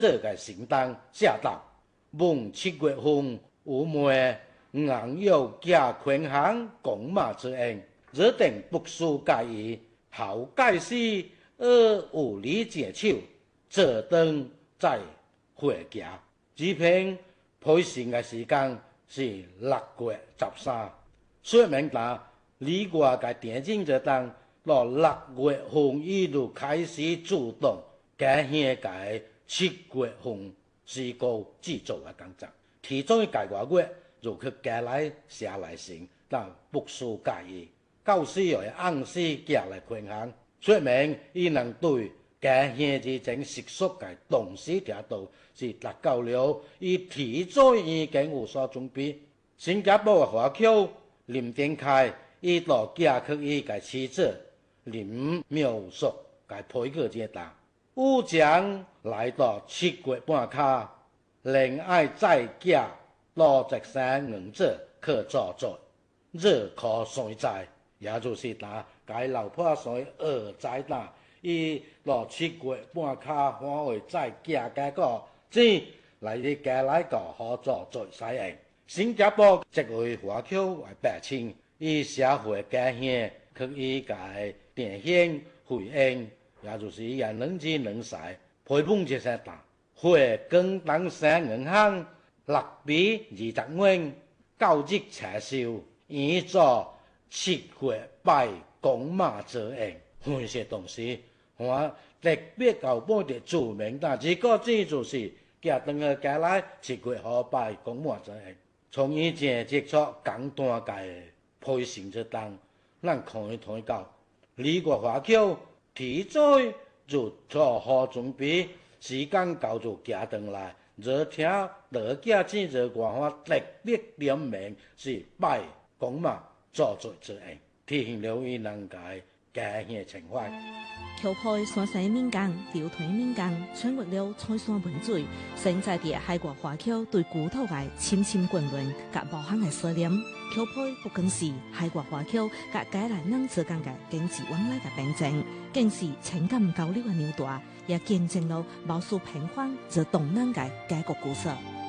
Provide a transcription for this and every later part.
這個行當下道，蒙7月份有梅硬有假權行公馬之恩，若定不輸介意，後介師而有理解手，這等在回家。這篇配信嘅時間是6月13，說明打你我嘅電競這當到6月份一路開始主動改現嘅7月份是個製作嘅工作，其中嘅個月就去改來寫來成，但不輸介意，教師又按時寄來權限，說明伊能對改現之種習俗嘅東西聽到是達到了，伊提早已經有所準備。新加坡嘅華僑林定開伊到寄去伊嘅妻子林描述嘅配個階段。烏江來到7月半卡，另愛再嫁到這山硬者去作作，這可算在，也就是打該老婆算兒在打，伊到7月半卡反為再嫁嘅個，即來啲嫁來個好作作使用。新加坡這位華僑為百姓，以社會改現去伊個電顯回應。也就是也能知能使，陪伴這些打，會更當山銀行6比20元交易撤銷，以做7月拜公馬之恩。這些東西我特別搞半的著名，但這個這就是加登個加來7月好拜公馬之恩。從以前接觸簡單嘅配信之當，咱可以睇到呢個華僑。提早就做好準備，時間到就寄回來。若聽得家姊這話話特別點名是拜公馬作作之恩，提醒了伊能解改現情況。 橋配山西民間、條腿民間，穿越了菜山文水，生在地海外華僑對古土嘅深深眷戀，甲無限嘅思念。橋配不僅是海外華僑甲改來人之間嘅經濟往來嘅憑證，更是情感交流嘅紐帶，也見證了無數平凡則動人嘅改革故事。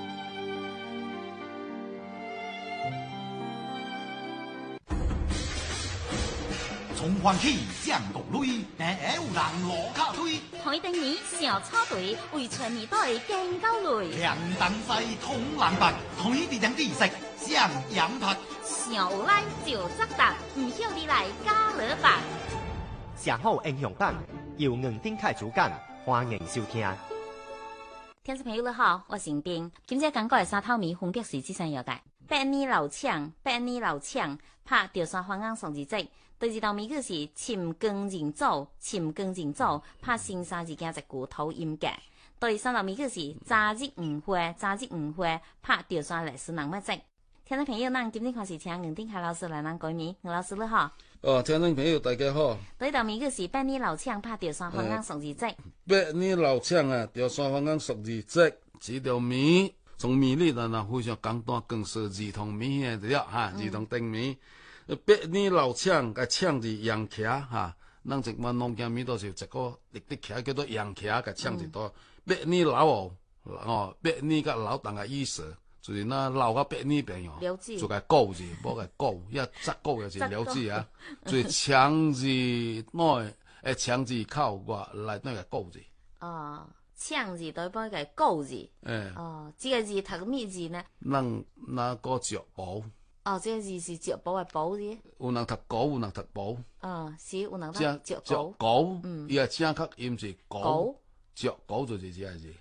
從歡喜上路淚，但有人落卡堆。 海丁年小草隊為村兒隊更高淚。 兩等西通藍白，海地人知識上飲拍。 上有來就責答，唔曉你來加勒白。 上好英雄版，由吳丁凱主講，歡迎收聽。 聽眾朋友你好，我是冰。今朝講過嘅沙頭米分別是這三樣嘅：8年老搶，拍吊山花硬雙字節。第二道米個是尋耕人祖，拍新沙字嘅一股土音嘅。第三道米個是早日誤會，拍吊山歷史人物節。聽眾朋友，咱今天開始請吳丁凱老師來咱改名，吳老師你好。 聽眾朋友大家好。 第一道米個是8年老搶，拍吊山花硬雙字節。 8年老搶啊，吊山花硬雙字節，這條米從米粒呢非常簡單，更是兒童米嘅對哈，兒童定米。8年老搶個搶字羊騎哈，咱這滿農家米都是一個立的騎叫做羊騎個搶字多。8年老8年個老當個意思，就是那老個8年病哦，做個狗字，冇個狗，一隻狗嘅是了字啊，所以搶字內搶字靠過來那個狗字。 哦，搶字代表個狗字。哦，這個字讀咩字呢？ 咱那個腳寶。 哦，這個字是腳寶嘅寶字。有人讀狗，有人讀寶。 是有人讀腳寶。 狗，伊個正確音是狗，腳寶就是這個字。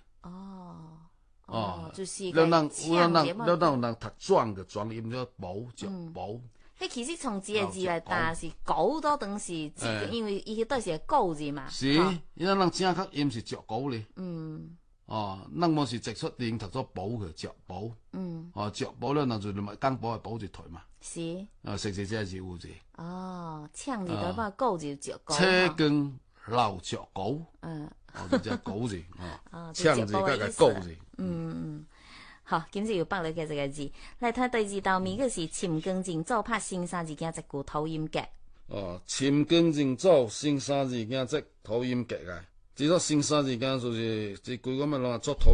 就是有人讀壯嘅壯音叫寶，腳寶。 其實從這個字來打是狗多等是，因為伊都是個狗字嘛。 是，因為人正確音是腳狗咧。咱冇是直出音讀咗寶嘅腳寶。腳寶咧，那就咪更寶係寶字腿嘛。是。食這個字有字。 搶字代表狗字腳狗。 車耕老腳狗。就隻狗字。搶字加個狗字。 好，今次要北你嘅這個字，嚟睇第二道米嘅是尋耕人祖，拍新沙字嘅一股土音格。 尋耕人祖新沙字嘅一土音格嘅。 至少剩3時間就是規個物攏做土。